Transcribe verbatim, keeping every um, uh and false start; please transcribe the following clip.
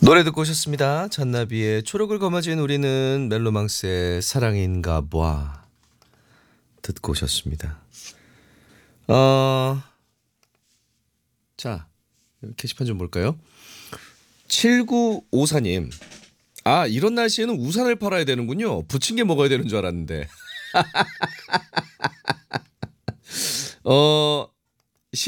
노래 듣고 오셨습니다. 잔나비의 초록을 거머쥔 우리는 멜로망스의 사랑인가 봐 듣고 오셨습니다. 어, 자 게시판 좀 볼까요? 칠구오사님, 아 이런 날씨에는 우산을 팔아야 되는군요. 부침개 먹어야 되는 줄 알았는데. 어